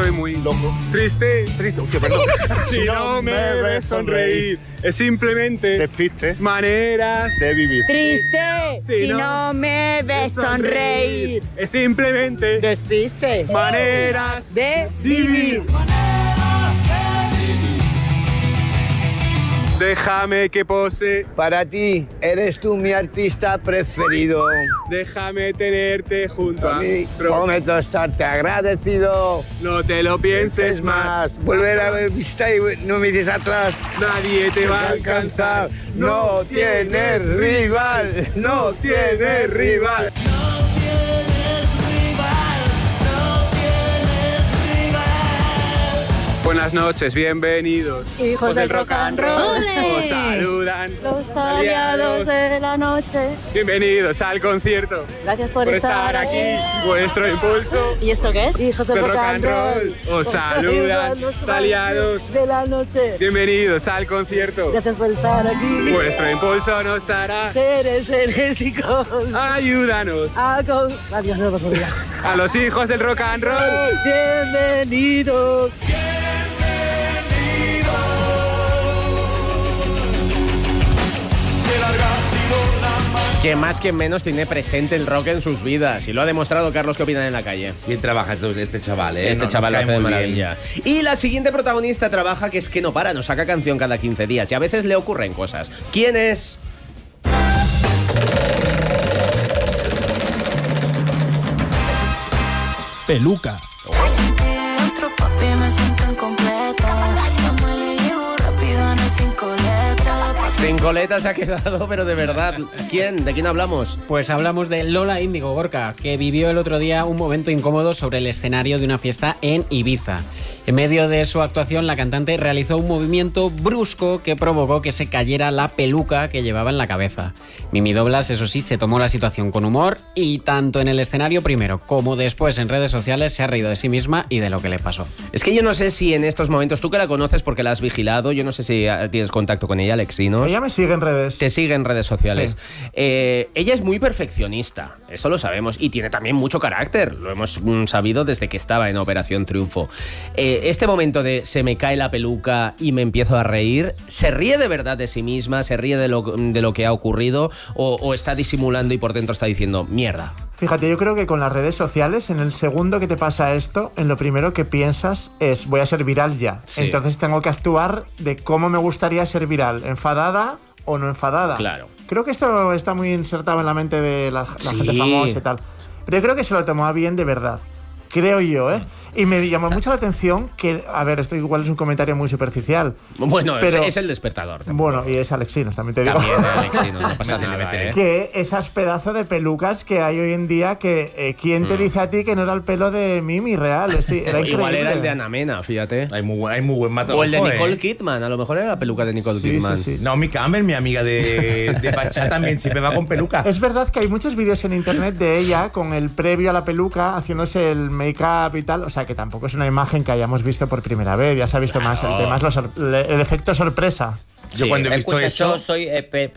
estoy muy loco. Triste, perdón. Si no me ves sonreír, es simplemente despiste, maneras de vivir. Triste, si no me ves sonreír, es simplemente despiste, maneras de vivir. Déjame que pose. Para ti, eres tú mi artista preferido. Déjame tenerte junto a mí. Prometo estarte agradecido. No te lo pienses más. Volver a ver vista y no mires atrás. Nadie te va a alcanzar. No tienes rival. No tienes rival. Buenas noches, bienvenidos. Hijos del rock and roll. Os saludan los aliados de la noche. Bienvenidos al concierto. Gracias por estar aquí. Vuestro impulso. ¿Y esto qué es? Hijos del rock and roll. Os saludan los aliados de la noche. Bienvenidos al concierto. Gracias por estar aquí. Vuestro impulso nos hará seres enérgicos. Ayúdanos. Adiós, no lo podía. A los hijos del rock and roll. Bienvenidos. Que más que menos tiene presente el rock en sus vidas. Y lo ha demostrado Carlos. ¿Qué opinan en la calle? Bien trabaja este chaval, ¿eh? Este chaval lo hace de maravilla. Y la siguiente protagonista trabaja que es que no para, nos saca canción cada 15 días. Y a veces le ocurren cosas. ¿Quién es? Peluca. Sin coletas ha quedado, pero de verdad. ¿Quién? ¿De quién hablamos? Pues hablamos de Lola Índigo, Gorka, que vivió el otro día un momento incómodo sobre el escenario de una fiesta en Ibiza. En medio de su actuación, la cantante realizó un movimiento brusco que provocó que se cayera la peluca que llevaba en la cabeza. Mimi Doblas, eso sí, se tomó la situación con humor y tanto en el escenario primero como después en redes sociales se ha reído de sí misma y de lo que le pasó. Es que yo no sé si en estos momentos, tú que la conoces porque la has vigilado, yo no sé si tienes contacto con ella, Alexinos. Ella me sigue en redes. Te sigue en redes sociales. Sí. Ella es muy perfeccionista, eso lo sabemos, y tiene también mucho carácter, lo hemos sabido desde que estaba en Operación Triunfo. Este momento de se me cae la peluca y me empiezo a reír, ¿se ríe de verdad de sí misma? ¿Se ríe de lo que ha ocurrido? ¿O está disimulando y por dentro está diciendo mierda? Fíjate, yo creo que con las redes sociales, en el segundo que te pasa esto, en lo primero que piensas es voy a ser viral ya. Sí. Entonces tengo que actuar de cómo me gustaría ser viral, enfadada o no enfadada. Claro. Creo que esto está muy insertado en la mente de la gente famosa y tal. Pero yo creo que se lo tomaba bien de verdad. Creo yo, ¿eh? Y me llamó mucho la atención que, a ver, esto igual es un comentario muy superficial. Bueno, pero, es el despertador. También. Bueno, y es Alexinos, también te digo. También Alexinos, no pasa nada, ¿eh? Que esas pedazos de pelucas que hay hoy en día, que ¿quién te dice a ti que no era el pelo de Mimi real? Sí, era igual era el de Ana Mena, fíjate. Hay muy buen matador. O el de Nicole Kidman, a lo mejor era la peluca de Nicole Kidman. Sí. Naomi Campbell, mi amiga de Pachá, también siempre va con peluca. Es verdad que hay muchos vídeos en internet de ella con el previo a la peluca, haciéndose el make-up y tal, o sea que tampoco es una imagen que hayamos visto por primera vez, ya se ha visto más el tema, es el efecto sorpresa. Yo cuando he visto eso... Yo soy,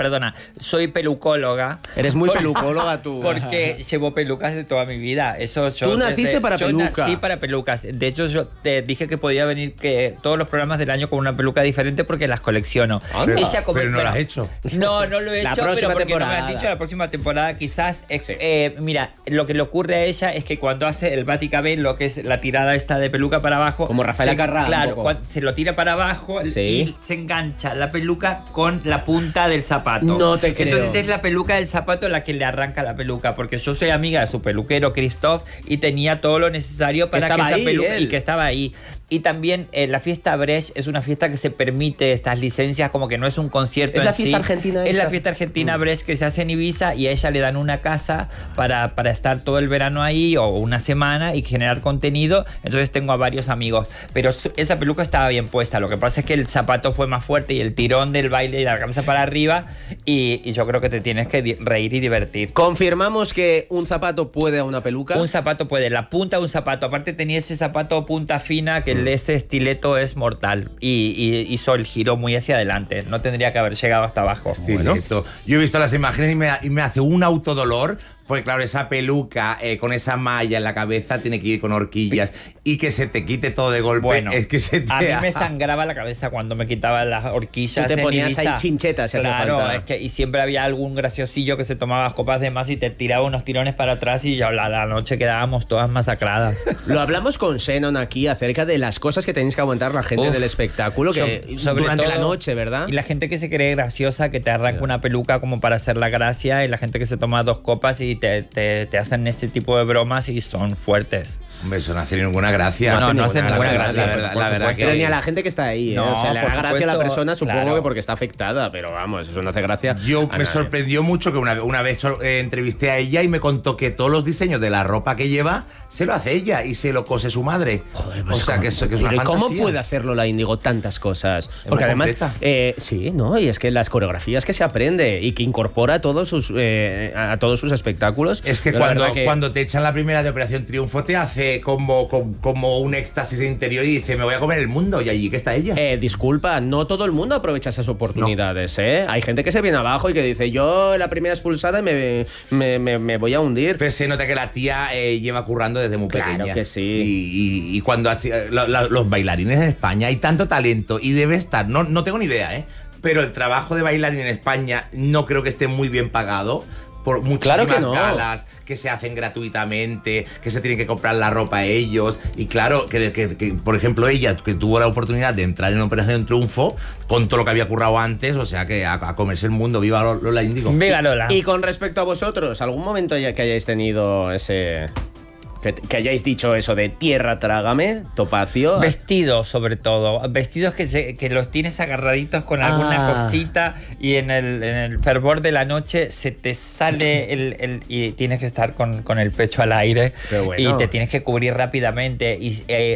soy pelucóloga. Eres muy pelucóloga tú. Porque llevo pelucas de toda mi vida. Tú naciste para pelucas. Yo nací para pelucas. De hecho, yo te dije que podía venir todos los programas del año con una peluca diferente porque las colecciono. Pero no las has hecho. No lo he hecho, pero porque no me han dicho la próxima temporada quizás. Mira, lo que le ocurre a ella es que cuando hace el Baticabel, lo que es la tirada esta de peluca para abajo... Como Rafaela Carrà. Claro, se lo tira para abajo y se engancha la peluca con la punta del zapato. No te creo. Entonces es la peluca del zapato la que le arranca la peluca, porque yo soy amiga de su peluquero Christoph y tenía todo lo necesario para que esa peluca y que estaba ahí. Y también la fiesta Brecht es una fiesta que se permite estas licencias, como que no es un concierto. Es la fiesta argentina. Es la fiesta argentina Brecht que se hace en Ibiza y a ella le dan una casa para estar todo el verano ahí o una semana y generar contenido. Entonces tengo a varios amigos. Pero esa peluca estaba bien puesta. Lo que pasa es que el zapato fue más fuerte y el tirón del baile y la cabeza para arriba y yo creo que te tienes que reír y divertir. ¿Confirmamos que un zapato puede a una peluca? Un zapato puede, la punta de un zapato. Aparte tenía ese zapato punta fina que ese estileto es mortal y hizo el giro muy hacia adelante. No tendría que haber llegado hasta abajo. Estileto. Yo he visto las imágenes y me hace un autodolor Porque claro, esa peluca con esa malla en la cabeza tiene que ir con horquillas y que se te quite todo de golpe. Bueno, es que se te a mí me sangraba la cabeza cuando me quitaban las horquillas. Tú te en ponías Ibiza. ahí chinchetas. Si Claro, hacía falta. es que y siempre había algún graciosillo que se tomaba copas de más y te tiraba unos tirones para atrás y ya la noche quedábamos todas masacradas. Lo hablamos con Shannon aquí acerca de las cosas que tenéis que aguantar la gente del espectáculo que Sobre durante la todo, noche, ¿verdad? Y la gente que se cree graciosa, que te arranca una peluca como para hacer la gracia, y la gente que se toma 2 copas y te hacen este tipo de bromas y son fuertes. Hombre, eso no hace ninguna gracia. No hace ninguna gracia. La verdad Pero ni a que... la gente que está ahí, ¿eh? No, O sea, le por da gracia a la supuesto, persona, supongo claro. que porque está afectada, pero vamos, eso no hace gracia. Yo a me nadie. sorprendió mucho que una vez entrevisté a ella y me contó que todos los diseños de la ropa que lleva se lo hace ella y se lo cose su madre. Joder, o pues sea, que es una pero ¿y fantasía. ¿cómo puede hacerlo la Índigo tantas cosas? Porque muy además, completa. sí, ¿no? Y es que las coreografías que se aprende y que incorpora a todos sus espectáculos. Es que yo la verdad cuando te echan la primera de Operación Triunfo te hace como un éxtasis interior y dice, me voy a comer el mundo, y allí que está ella. Disculpa, no todo el mundo aprovecha esas oportunidades, ¿eh? Hay gente que se viene abajo y que dice, yo la primera expulsada y me voy a hundir. Pero se nota que la tía lleva currando desde muy Claro pequeña. que sí. Y cuando los bailarines en España hay tanto talento y debe estar, no tengo ni idea, pero el trabajo de bailarín en España no creo que esté muy bien pagado. Por muchísimas Claro que no. galas que se hacen gratuitamente, que se tienen que comprar la ropa ellos. Y claro, que por ejemplo, ella, que tuvo la oportunidad de entrar en Operación Triunfo, con todo lo que había currado antes, o sea, que a comerse el mundo. Viva Lola Índigo. ¡Viva Lola! Y con respecto a vosotros, ¿algún momento ya que hayáis tenido ese... Que hayáis dicho eso de tierra trágame, Topacio? Vestidos, sobre todo. Vestidos que los tienes agarraditos con alguna cosita y en el fervor de la noche se te sale y tienes que estar con el pecho al aire. Qué bueno. Y te tienes que cubrir rápidamente. Y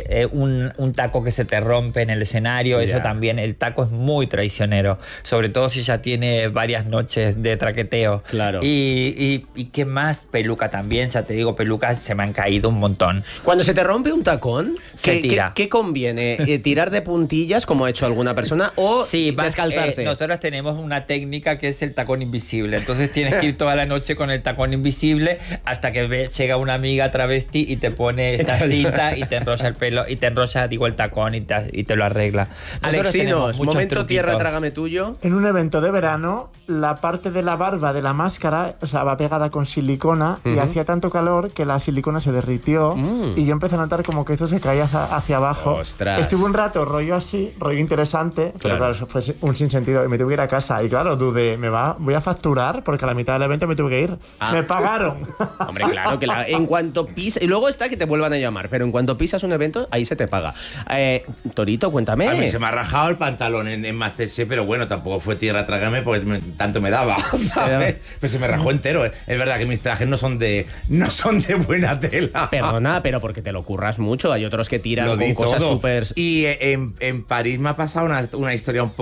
un taco que se te rompe en el escenario, eso también. El taco es muy traicionero. Sobre todo si ya tiene varias noches de traqueteo. Claro. Y qué más, peluca también. Ya te digo, pelucas se me han caído un montón. Cuando se te rompe un tacón, Se tira. ¿qué conviene? ¿Tirar de puntillas, como ha hecho alguna persona, o descalzarse? Nosotros tenemos una técnica que es el tacón invisible. Entonces tienes que ir toda la noche con el tacón invisible hasta que llega una amiga travesti y te pone esta cinta y te enrolla el pelo y te enrolla, digo, el tacón y te lo arregla. Nosotros tenemos Alexinos, muchos momento truquitos. tierra trágame tuyo. En un evento de verano, la parte de la barba de la máscara, o sea, va pegada con silicona y hacía tanto calor que la silicona se derritió y yo empecé a notar como que esto se caía hacia abajo. Ostras. Estuve un rato rollo así, rollo interesante, pero claro, eso fue un sinsentido y me tuve que ir a casa y claro, dudé, voy a facturar porque a la mitad del evento me tuve que ir. Me pagaron. Hombre, claro, que en cuanto pisas... Y luego está que te vuelvan a llamar, pero en cuanto pisas un evento, ahí se te paga. Torito, cuéntame. A mí se me ha rajado el pantalón en Masterchef, pero bueno, tampoco fue tierra trágame porque tanto me daba, ¿sabes? Pues se me rajó entero. Es verdad que mis trajes no son de buena tela. Perdona, pero porque te lo curras mucho. Hay otros que tiran Lo con di cosas todo. súper... Y en París me ha pasado una historia un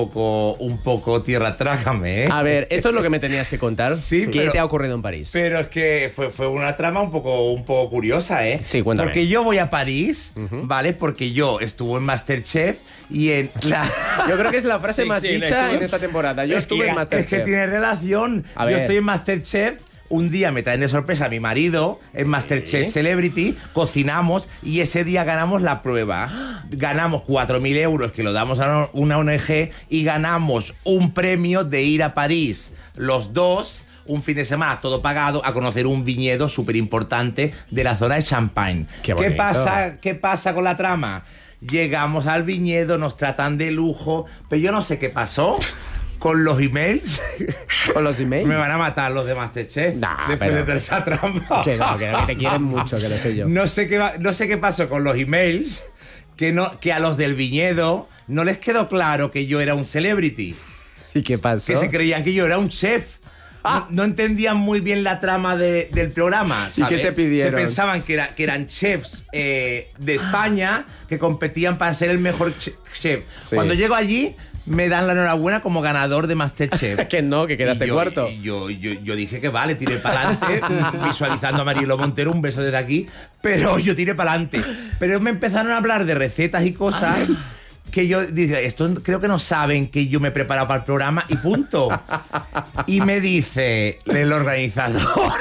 poco tierra trágame, ¿eh? A ver, esto es lo que me tenías que contar. Sí, ¿Qué pero- te ha ocurrido en París? Pero es que fue una trama un poco curiosa, ¿eh? Sí, cuéntame. Porque yo voy a París, ¿vale? Porque yo estuve en Masterchef y en la... Yo creo que es la frase Sí, más sí, dicha tú- en esta temporada. Yo Es estuve que- en Masterchef. Es que tiene relación. A Yo ver. estoy en Masterchef. Un día me traen de sorpresa a mi marido en Masterchef Celebrity, cocinamos y ese día ganamos la prueba. Ganamos 4.000 euros que lo damos a una ONG y ganamos un premio de ir a París los dos, un fin de semana todo pagado, a conocer un viñedo súper importante de la zona de Champagne. Qué bonito. ¿Qué pasa con la trama? Llegamos al viñedo, nos tratan de lujo, pero yo no sé qué pasó con los emails. ¿Con los emails? Me van a matar los de Masterchef Nah, después pero- de esta trampa. Que no, que te quieren mucho, que lo sé yo. No sé qué pasó con los emails, que a los del viñedo no les quedó claro que yo era un celebrity, ¿Y qué pasó? que se creían que yo era un chef. No entendían muy bien la trama del programa, ¿Y ¿sabes? qué te pidieron? Se pensaban que eran chefs de España que competían para ser el mejor chef. Sí. Cuando llego allí, me dan la enhorabuena como ganador de Masterchef. Que no, que quedaste Y yo- cuarto. y yo dije que vale, tiré para adelante, visualizando a Marielo Montero, un beso desde aquí, pero yo tiré para adelante. Pero me empezaron a hablar de recetas y cosas que yo dice, esto creo que no saben que yo me he preparado para el programa y punto. Y me dice el organizador,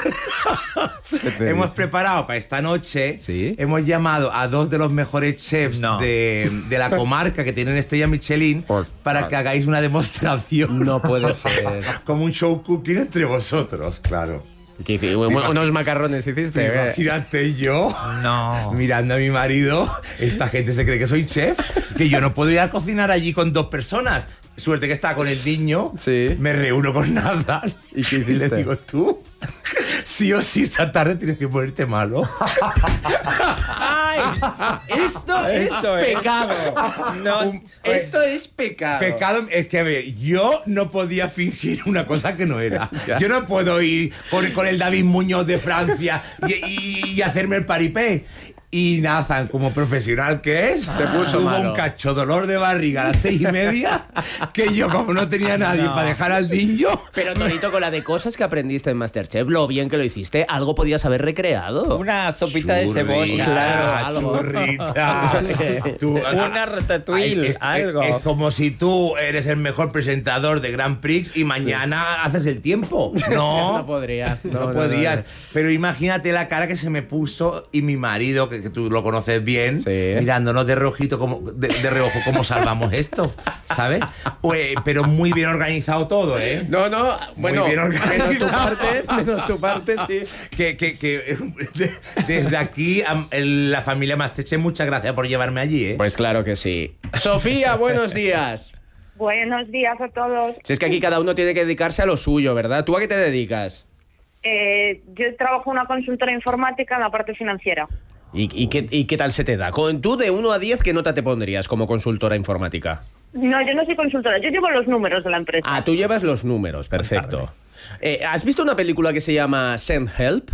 hemos preparado para esta noche, ¿Sí? hemos llamado a 2 de los mejores chefs de la comarca que tienen estrella Michelin para que hagáis una demostración. No puede ser. Como un show cooking entre vosotros, claro. Unos macarrones hiciste. Imagínate yo mirando a mi marido, esta gente se cree que soy chef, que yo no puedo ir a cocinar allí con 2 personas. Suerte que estaba con el niño, Sí. me reúno con Nadal. ¿Y qué hiciste? Y le digo, tú, sí o sí, esta tarde tienes que ponerte malo. ¡Ay! Esto es pecado. Esto es pecado. Pecado, es que a ver, yo no podía fingir una cosa que no era. Yo no puedo ir con el David Muñoz de Francia y hacerme el paripé. Y Nathan, como profesional que es, se puso tuvo malo. un cacho dolor de barriga a las 6:30, que yo, como no tenía nadie para dejar al niño. Pero, Torito, con la de cosas que aprendiste en Masterchef, lo bien que lo hiciste, algo podías haber recreado. Una sopita de cebolla. Claro, algo. Churrita. Una ratatouille, algo. Es como si tú eres el mejor presentador de Grand Prix y mañana haces el tiempo. No, No podría. no podías. no. Pero imagínate la cara que se me puso y mi marido, que tú lo conoces bien, Sí. mirándonos de reojito, de reojo, cómo salvamos esto, ¿sabes? Pero muy bien organizado todo, ¿eh? No, bueno, Muy bien organizado. menos tu parte, sí. Que desde aquí, la familia Masterchef, muchas gracias por llevarme allí, ¿eh? Pues claro que sí. Sofía, buenos días. Buenos días a todos. Si es que aquí cada uno tiene que dedicarse a lo suyo, ¿verdad? ¿Tú a qué te dedicas? Yo trabajo en una consultora informática en la parte financiera. ¿Y qué tal se te da? Tú de 1 a 10, ¿qué nota te pondrías como consultora informática? No, yo no soy consultora, yo llevo los números de la empresa. Ah, tú llevas los números, perfecto. ¿Has visto una película que se llama Send Help?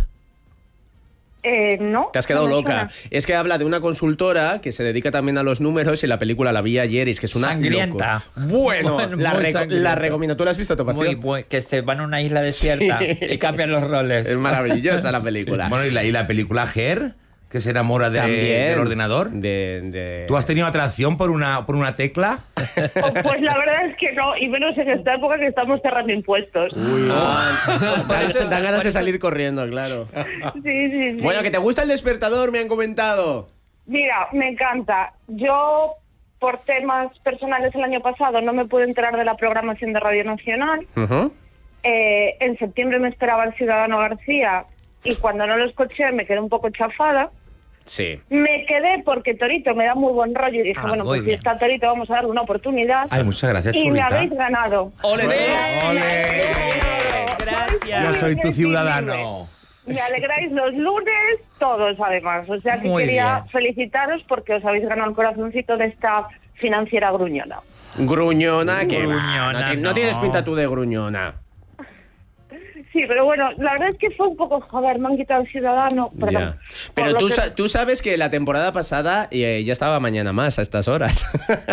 No. Te has quedado no me loca. suena. Es que habla de una consultora que se dedica también a los números y la película la vi ayer y es que es una Sangrienta. locura. Bueno, Muy la sangrienta. recomiendo. ¿Tú la has visto, Topacio? Muy bueno, que se van a una isla desierta y cambian los roles. Es maravillosa la película. Bueno, y la película Her, que se enamora También del ordenador. ¿Tú has tenido atracción por una tecla? Pues la verdad es que no, y menos en esta época que estamos cerrando impuestos. Dan ganas de salir corriendo, claro. Sí. Bueno, que te gusta el despertador, me han comentado. Mira, me encanta. Yo, por temas personales el año pasado, no me pude enterar de la programación de Radio Nacional. Ujú. En septiembre me esperaba el Ciudadano García y cuando no lo escuché me quedé un poco chafada. Sí. Me quedé porque Torito me da muy buen rollo y dije, bueno, muy pues si bien. está Torito vamos a darle una oportunidad. Ay, muchas gracias, Y me chulita. habéis ganado. ¡Ole! ¡Ole! Gracias. Yo soy tu Muy ciudadano. Me alegráis los lunes todos, además. O sea que Muy quería bien. felicitaros porque os habéis ganado el corazoncito de esta financiera gruñona. Gruñona, que Gruñona, no no. tienes pinta tú de gruñona. Sí, pero bueno, la verdad es que fue un poco, joder, me han quitado el Ciudadano. Perdón. Ya. Pero Por lo que- tú sabes que la temporada pasada ya estaba Mañana Más a estas horas.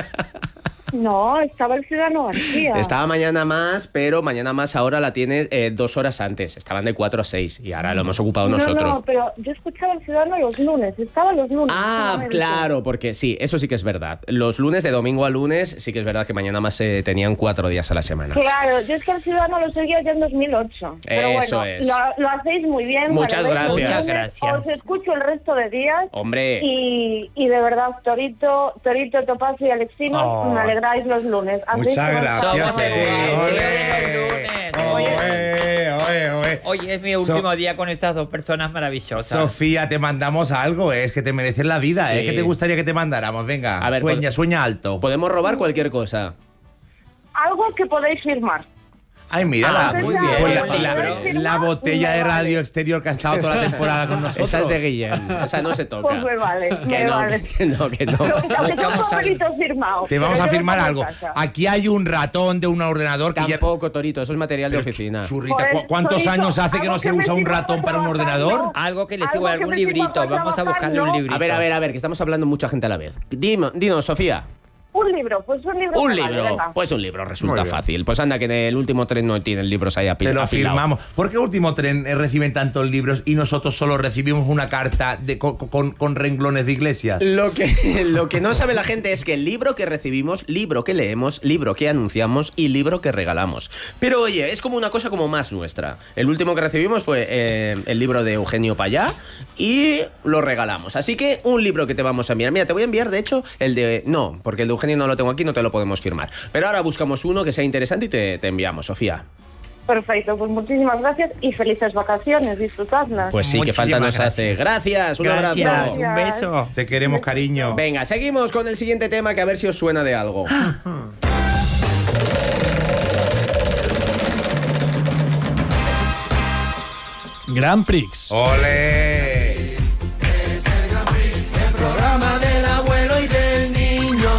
No, estaba el Ciudadano García. Estaba Mañana Más, pero Mañana Más ahora la tienes 2 horas antes. Estaban de 4 a 6 y ahora lo hemos ocupado nosotros. No, pero yo escuchaba el Ciudadano los lunes. Estaba los lunes. Ah, solamente. claro, porque sí, eso sí que es verdad. Los lunes, de domingo a lunes, sí que es verdad que Mañana Más tenían 4 días a la semana. Claro, yo es que el Ciudadano lo seguía ya en 2008. Pero Eso bueno, es. lo hacéis muy bien. Muchas me alegráis gracias. los Muchas lunes, gracias. Os escucho el resto de días. Hombre, Y de verdad, Torito, Topacio y Alexinos, Oh. me alegráis los lunes. Hacéis Muchas que- gracias. Somos Ole. Ole. Hoy es mi último día con estas dos personas maravillosas. Sofía, te mandamos algo, es que te mereces la vida, Sí. ¿Qué te gustaría que te mandáramos? Venga, A ver, sueña alto. podemos robar cualquier cosa. Algo que podéis firmar. Ay, mira, Ah, muy bien. pues Libro. la botella de radio exterior que ha estado toda la temporada con nosotros. Esa es de Guillem, esa no se toca. Pues me vale, Que me no, vale. que no, que no. Aunque tengo un Buscamos papelito firmado. Te vamos pero a yo lo firmar pongo en algo. casa. Aquí hay un ratón de un ordenador que ya... Tampoco, Torito, eso es material de oficina. Churrita, Joder, ¿cuántos Torito, años hace que algo no se que me usa un sirva ratón para un trabajar, ordenador? ¿no? Algo que le Algo sirva, que algún me sirva librito. para Vamos a trabajar, buscarle un ¿no? librito. A ver, que estamos hablando mucha gente a la vez. Dinos, Sofía. Un libro. Un vale, libro, venga. pues un libro, Muy resulta bien. fácil. Pues anda, que en el último tren no tienen libros ahí Te lo apilados. firmamos. ¿Por qué Último Tren reciben tantos libros y nosotros solo recibimos una carta con renglones de iglesias? Lo que no sabe la gente es que el libro que recibimos, libro que leemos, libro que anunciamos y libro que regalamos. Pero oye, es como una cosa como más nuestra. El último que recibimos fue el libro de Eugenio Payá y lo regalamos. Así que un libro que te vamos a enviar. Mira, te voy a enviar, de hecho, el de... No, porque el de Eugenio no lo tengo aquí, no te lo podemos firmar. Pero ahora buscamos uno que sea interesante y te enviamos, Sofía. Perfecto, pues muchísimas gracias y felices vacaciones, disfrutadlas. Pues sí, que falta nos hace. Gracias, un Gracias, abrazo. un beso. Te queremos, cariño. Venga, seguimos con el siguiente tema que a ver si os suena de algo. Grand Prix. ¡Ole! Programa del abuelo y del niño.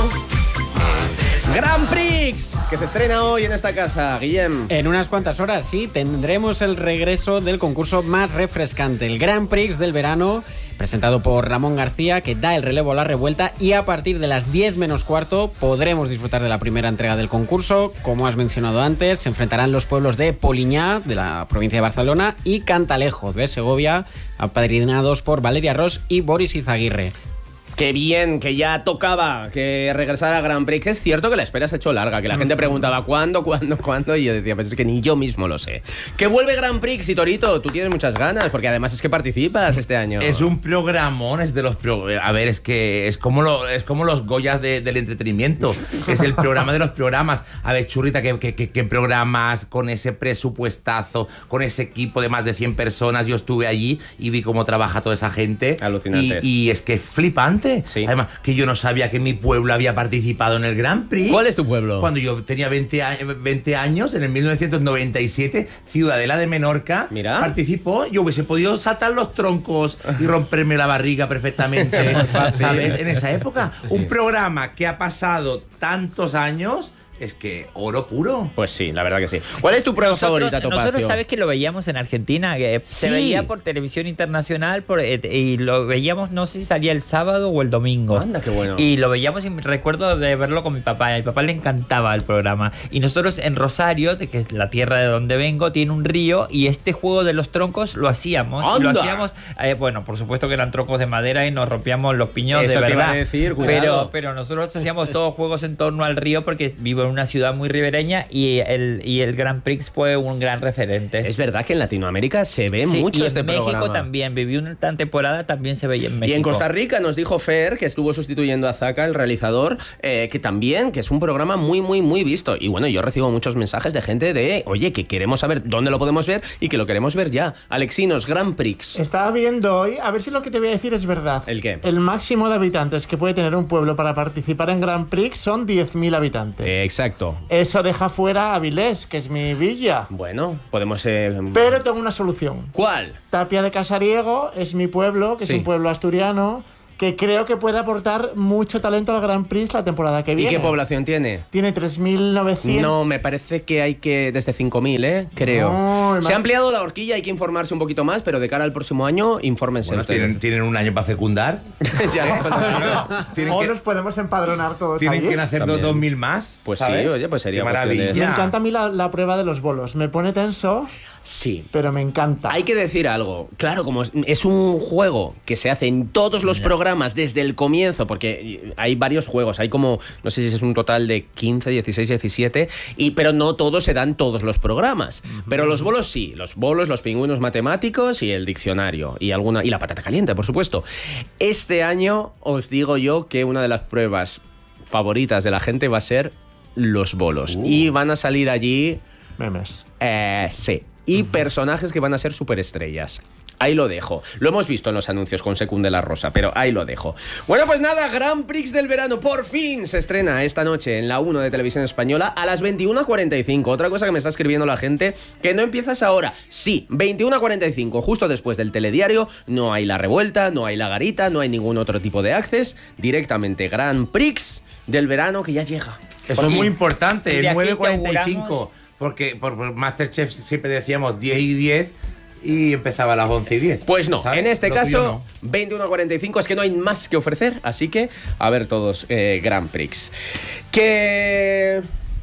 Grand Prix, que se estrena hoy en esta casa, Guillem. En unas cuantas horas, sí, tendremos el regreso del concurso más refrescante, el Grand Prix del verano, presentado por Ramón García, que da el relevo a la revuelta, y a partir de las 10 menos cuarto podremos disfrutar de la primera entrega del concurso. Como has mencionado antes, se enfrentarán los pueblos de Poliñá, de la provincia de Barcelona, y Cantalejo, de Segovia, apadrinados por Valeria Ros y Boris Izaguirre. Qué bien, que ya tocaba que regresara a Grand Prix. Es cierto que la espera se ha hecho larga, que la gente preguntaba ¿cuándo? Y yo decía, pues es que ni yo mismo lo sé. Que vuelve Grand Prix y Torito, tú tienes muchas ganas, porque además es que participas este año. Es un programón, es de los... A ver, es que es como los Goyas del entretenimiento. Es el programa de los programas. A ver, Churrita, ¿qué programas con ese presupuestazo, con ese equipo de más de 100 personas? Yo estuve allí y vi cómo trabaja toda esa gente. Alucinante. Y es que es flipante. Sí. Además, que yo no sabía que mi pueblo había participado en el Grand Prix. ¿Cuál es tu pueblo? Cuando yo tenía 20 años, en el 1997, Ciudadela de Menorca, Mira. participó. Yo hubiese podido saltar los troncos y romperme la barriga perfectamente, ¿sabes? En esa época. Sí. Un programa que ha pasado tantos años... Es que oro puro. Pues sí, la verdad que sí. ¿Cuál es tu prueba favorita, Topacio? Nosotros sabes que lo veíamos en Argentina, que se Sí. veía por televisión internacional y lo veíamos, no sé si salía el sábado o el domingo. Anda, qué bueno. Y lo veíamos y recuerdo de verlo con mi papá. A mi papá le encantaba el programa. Y nosotros en Rosario, que es la tierra de donde vengo, tiene un río y este juego de los troncos lo hacíamos. Y lo ¡Anda! hacíamos, bueno, por supuesto que eran troncos de madera y nos rompíamos los piñones, Eso de te iba verdad. a decir, cuidado. Pero nosotros hacíamos todos juegos en torno al río porque vivo en una ciudad muy ribereña y el Grand Prix fue un gran referente. Es verdad que en Latinoamérica se ve Sí, mucho y este en México programa. también, viví una temporada, también se veía en México. Y en Costa Rica nos dijo Fer, que estuvo sustituyendo a Zaka, el realizador, que también, que es un programa muy, muy, muy visto. Y bueno, yo recibo muchos mensajes de gente de, oye, que queremos saber dónde lo podemos ver y que lo queremos ver ya. Alexinos, Grand Prix. Estaba viendo hoy, a ver si lo que te voy a decir es verdad. ¿El qué? El máximo de habitantes que puede tener un pueblo para participar en Grand Prix son 10.000 habitantes. Exacto. Eso deja fuera a Avilés, que es mi villa. Bueno, podemos... Pero tengo una solución. ¿Cuál? Tapia de Casariego es mi pueblo, que Sí. es un pueblo asturiano, que creo que puede aportar mucho talento al Grand Prix la temporada que ¿Y viene. qué población tiene? Tiene 3.900. No, me parece que hay que... Desde 5.000, creo. No, Se ha ampliado la horquilla, hay que informarse un poquito más, pero de cara al próximo año, infórmense. Bueno, ustedes. tienen un año para fecundar. Ya, Tienen O que, nos podemos empadronar todos tienen allí. que nacer También. 2.000 más. Pues sí, ¿sabes? oye, pues sería Qué cuestión de- maravilla. Me encanta a mí la prueba de los bolos. Me pone tenso, Sí. pero me encanta. Hay que decir algo. Claro, como es un juego que se hace en todos los programas desde el comienzo, porque hay varios juegos, hay como, no sé si es un total de 15, 16, 17, pero no todos se dan todos los programas. Pero los bolos sí, los bolos, los pingüinos matemáticos y el diccionario y la patata caliente, por supuesto. Este año os digo yo que una de las pruebas favoritas de la gente va a ser los bolos. Y van a salir allí... Memes. Sí. Y personajes que van a ser superestrellas. Ahí lo dejo. Lo hemos visto en los anuncios con Secund de la Rosa, pero ahí lo dejo. Bueno, pues nada, Grand Prix del verano por fin se estrena esta noche en la 1 de Televisión Española a las 21:45. Otra cosa que me está escribiendo la gente, que no empiezas ahora. Sí, 21:45, justo después del telediario. No hay la revuelta, no hay la garita, no hay ningún otro tipo de access. Directamente Grand Prix del verano que ya llega. Eso es muy importante, y el de aquí que 9:45. auguramos- Porque por Masterchef siempre decíamos 10 y 10. y empezaba a las 11:10. Pues no, ¿sabes? en este Lo tuyo caso, no. 21:45, es que no hay más que ofrecer, así que a ver todos Grand Prix. Que...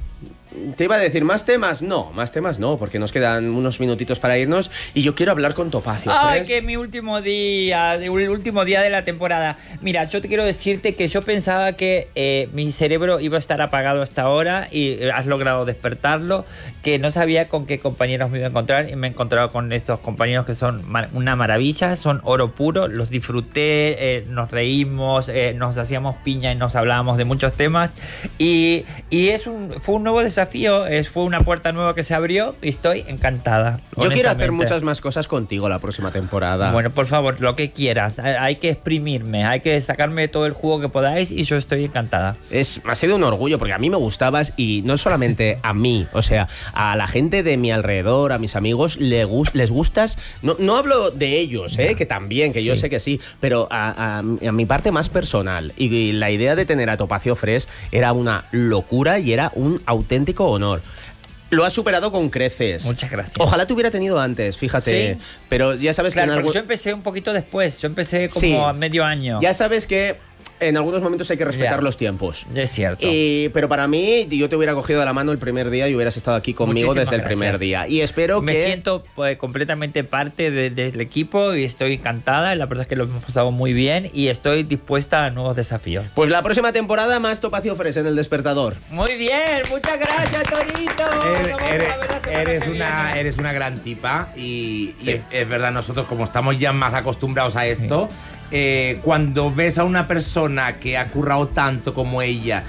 Te iba a decir, ¿más temas? No, porque nos quedan unos minutitos para irnos y yo quiero hablar con Topacio. Ay, que es mi último día, el último día de la temporada. Mira, yo te quiero decirte que yo pensaba que mi cerebro iba a estar apagado hasta ahora y has logrado despertarlo, que no sabía con qué compañeros me iba a encontrar y me he encontrado con estos compañeros que son una maravilla, son oro puro, los disfruté, nos reímos, nos hacíamos piña y nos hablábamos de muchos temas y fue un nuevo desafío, fue una puerta nueva que se abrió y estoy encantada. Yo quiero hacer muchas más cosas contigo la próxima temporada. Bueno, por favor, lo que quieras. Hay que exprimirme, hay que sacarme todo el jugo que podáis y yo estoy encantada. Ha sido un orgullo porque a mí me gustabas y no solamente a mí, o sea, a la gente de mi alrededor, a mis amigos, les gustas. No hablo de ellos, que también, que yo sé que sí, pero a mi parte más personal. Y la idea de tener a Topacio Fresh era una locura y era un auténtico honor. Lo has superado con creces. Muchas gracias. Ojalá te hubiera tenido antes, fíjate. ¿Sí? Pero ya sabes claro, que en porque yo empecé un poquito después. Yo empecé como a medio año. Ya sabes que en algunos momentos hay que respetar los tiempos. Es cierto. Pero para mí, yo te hubiera cogido de la mano el primer día y hubieras estado aquí conmigo Muchísimas desde el primer día. Y espero Me siento completamente parte del equipo y estoy encantada. La verdad es que lo hemos pasado muy bien y estoy dispuesta a nuevos desafíos. Pues la próxima temporada más Topacio Fresh en El Despertador. Muy bien, muchas gracias, Torito. Eres una gran tipa y es verdad, nosotros como estamos ya más acostumbrados a esto, cuando ves a una persona que ha currado tanto como ella,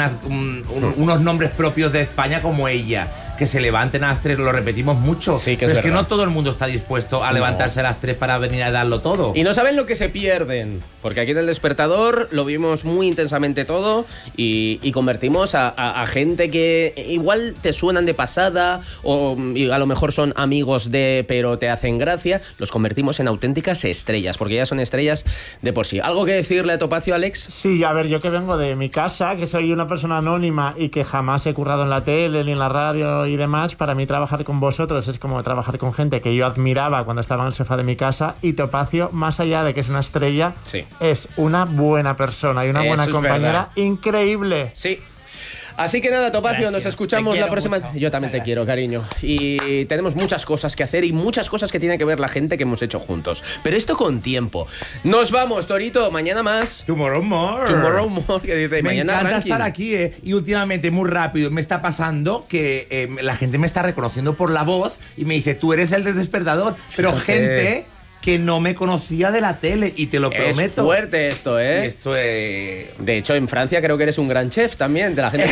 unos nombres propios de España como ella, que se levanten a las 3, lo repetimos mucho. Sí, pero es que no todo el mundo está dispuesto a levantarse a las 3 para venir a darlo todo. Y no saben lo que se pierden, porque aquí en El Despertador lo vimos muy intensamente todo y convertimos a gente que igual te suenan de pasada o a lo mejor son amigos pero te hacen gracia, los convertimos en auténticas estrellas, porque ya son estrellas de por sí. ¿Algo que decirle a Topacio, Alex? Sí, a ver, yo que vengo de mi casa, que soy una persona anónima y que jamás he currado en la tele ni en la radio y demás, para mí trabajar con vosotros es como trabajar con gente que yo admiraba cuando estaba en el sofá de mi casa, y Topacio, más allá de que es una estrella, es una buena persona y una buena compañera increíble. Sí. Así que nada, Topacio, Gracias. nos escuchamos la próxima. Mucho. Yo también te quiero, cariño. Y tenemos muchas cosas que hacer y muchas cosas que tiene que ver la gente que hemos hecho juntos. Pero esto con tiempo. Nos vamos, Torito, mañana más. Tomorrow more. Tomorrow more, que dice, Me mañana encanta ranking. estar aquí, y últimamente muy rápido me está pasando que la gente me está reconociendo por la voz y me dice, tú eres el del Despertador, pero gente que no me conocía de la tele, y te lo prometo. Es fuerte esto, ¿eh? Y esto es... De hecho, en Francia creo que eres un gran chef también, de la gente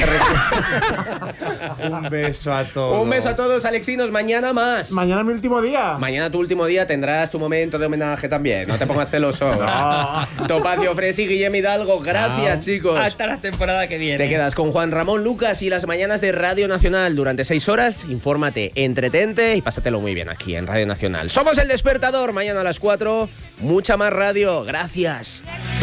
que Un beso a todos. Un beso a todos, Alexinos, mañana más. Mañana es mi último día. Mañana tu último día, tendrás tu momento de homenaje también, no te pongas celoso. Topacio Fresh y Guillem Hidalgo, gracias, chicos. Hasta la temporada que viene. Te quedas con Juan Ramón Lucas y las mañanas de Radio Nacional durante 6 horas. Infórmate, entretente y pásatelo muy bien aquí en Radio Nacional. Somos El Despertador, mañana a las 4. Mucha más radio. Gracias.